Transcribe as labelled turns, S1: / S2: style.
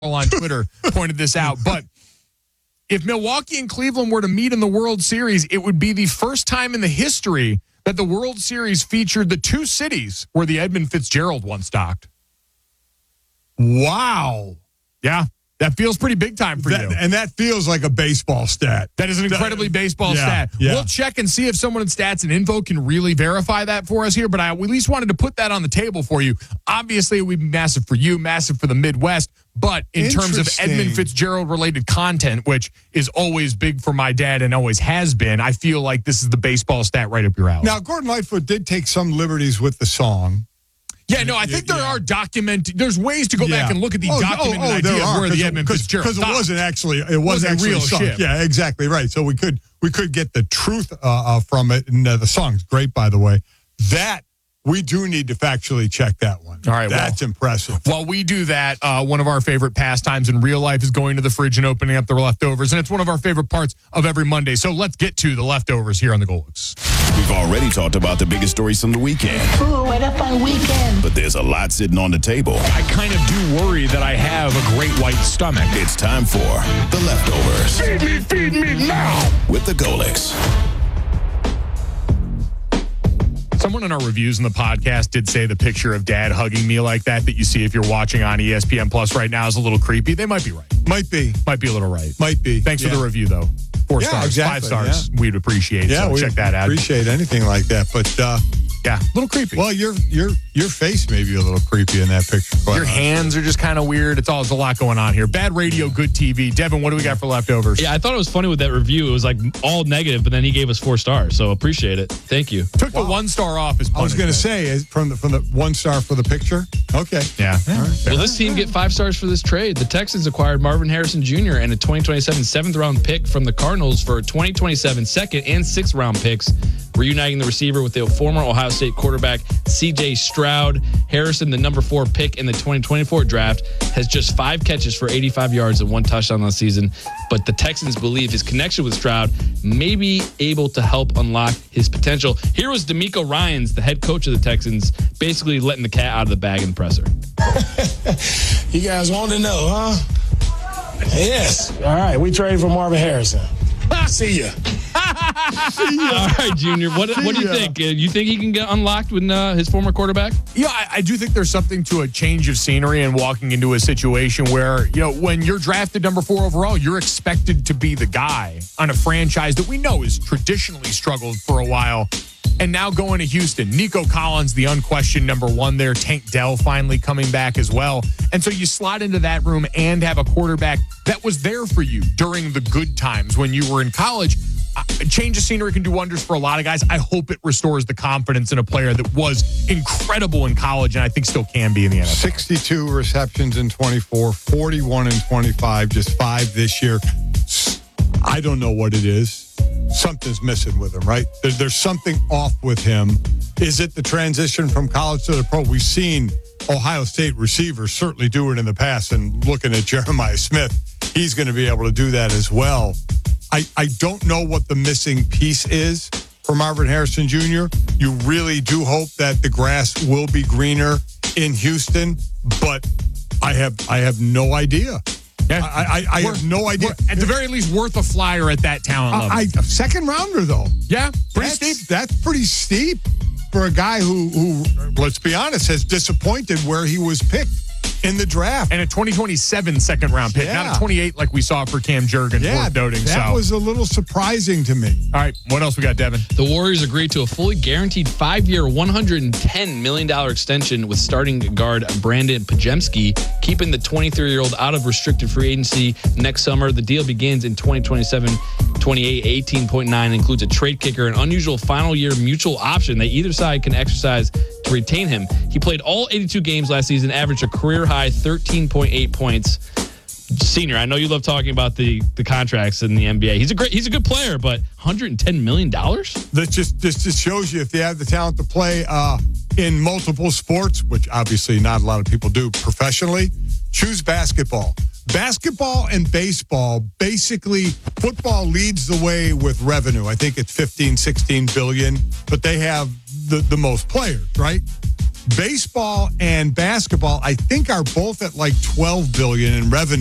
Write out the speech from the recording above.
S1: on Twitter pointed this out. But if Milwaukee and Cleveland were to meet in the World Series, it would be the first time in the history that the World Series featured the two cities where the Edmund Fitzgerald once docked.
S2: Wow.
S1: Yeah, that feels pretty big time for you.
S2: And that feels like a baseball stat.
S1: That is an incredibly baseball stat.
S2: Yeah.
S1: We'll check and see if someone in Stats and Info can really verify that for us here, but I at least wanted to put that on the table for you. Obviously, it would be massive for you, massive for the Midwest, but in terms of Edmund Fitzgerald-related content, which is always big for my dad and always has been, I feel like this is the baseball stat right up your alley.
S2: Now, Gordon Lightfoot did take some liberties with the song.
S1: Yeah, no, I think there are there's ways to go back and look at the documented idea of where the Edmund Fitzgerald
S2: because it wasn't actually
S1: real
S2: sung.
S1: shit.
S2: Yeah, exactly right. So we could get the truth from it, and the song's great, by the way. That we do need to factually check that one.
S1: All right,
S2: that's impressive.
S1: While we do that, one of our favorite pastimes in real life is going to the fridge and opening up the leftovers, and it's one of our favorite parts of every Monday. So let's get to the leftovers here on the Golix.
S3: We've already talked about the biggest stories from the weekend.
S4: Ooh, what a fun weekend.
S3: But there's a lot sitting on the table.
S1: I kind of do worry that I have a great white stomach.
S3: It's time for the leftovers.
S1: Feed me now.
S3: With the Golix.
S1: Someone in our reviews in the podcast did say the picture of Dad hugging me like that you see if you're watching on ESPN Plus right now is a little creepy. They might be right.
S2: Might be
S1: a little right.
S2: Might be.
S1: Thanks for the review, though. 4 stars,
S2: exactly,
S1: 5 stars. We'd appreciate.
S2: Yeah,
S1: so check that out.
S2: Appreciate anything like that, but
S1: yeah, a little creepy.
S2: Well, your face may be a little creepy in that picture.
S1: Your hands are just kind of weird. It's a lot going on here. Bad radio, good TV. Devin, what do we got for leftovers?
S5: Yeah, I thought it was funny with that review. It was like all negative, but then he gave us 4 stars. So appreciate it. Thank you.
S1: Took the 1 star off as punishment.
S2: I was going to say from the 1 star for the picture. Okay.
S1: Yeah. All right.
S5: Will this team get 5 stars for this trade? The Texans acquired Marvin Harrison Jr. and a 2027 7th round pick from the Cardinals for 2027 2nd and 6th round picks, reuniting the receiver with the former Ohio State quarterback C.J. Stroud. Harrison, the number 4 pick in the 2024 draft, has just 5 catches for 85 yards and 1 touchdown last season. But the Texans believe his connection with Stroud may be able to help unlock his potential. Here was DeMeco Ryans, the head coach of the Texans, basically letting the cat out of the bag in the presser.
S6: You guys want to know, huh? Yes. All right, we traded for Marvin Harrison. See ya.
S5: All right, Junior. What do you think? You think he can get unlocked with his former quarterback?
S1: Yeah, I do think there's something to a change of scenery and walking into a situation where, when you're drafted number 4 overall, you're expected to be the guy on a franchise that we know has traditionally struggled for a while. And now going to Houston, Nico Collins, the unquestioned number 1 there, Tank Dell finally coming back as well. And so you slot into that room and have a quarterback that was there for you during the good times when you were in college. A change of scenery can do wonders for a lot of guys. I hope it restores the confidence in a player that was incredible in college and I think still can be in the NFL.
S2: 62 receptions in 24, 41 in 25, just 5 this year. I don't know what it is. Something's missing with him, right? There's something off with him. Is it the transition from college to the pro? We've seen Ohio State receivers certainly do it in the past, and looking at Jeremiah Smith, he's going to be able to do that as well. I don't know what the missing piece is for Marvin Harrison Jr. You really do hope that the grass will be greener in Houston, but I have no idea.
S1: Yeah.
S2: I have no idea.
S1: At the very least, worth a flyer at that talent level.
S2: A second rounder, though.
S1: Yeah, pretty steep.
S2: That's pretty steep for a guy who, let's be honest, has disappointed where he was picked in the draft.
S1: And a 2027 second round pick, not a 28 like we saw for Cam Jurgens. Worth noting.
S2: That was a little surprising to me.
S1: All right, what else we got, Devin?
S5: The Warriors agreed to a fully guaranteed 5-year, $110 million extension with starting guard Brandon Pajemski, keeping the 23-year-old out of restricted free agency next summer. The deal begins in 2027. 18.9 includes a trade kicker, an unusual final year mutual option that either side can exercise to retain him. He played all 82 games last season, averaged a career high 13.8 points. Senior, I know you love talking about the contracts in the NBA. He's a good player, but $110 million?
S2: This just shows you if they have the talent to play in multiple sports, which obviously not a lot of people do professionally, choose basketball. Basketball and baseball, basically, football leads the way with revenue. I think it's 15, 16 billion, but they have the most players, right? Baseball and basketball, I think, are both at like $12 billion in revenue.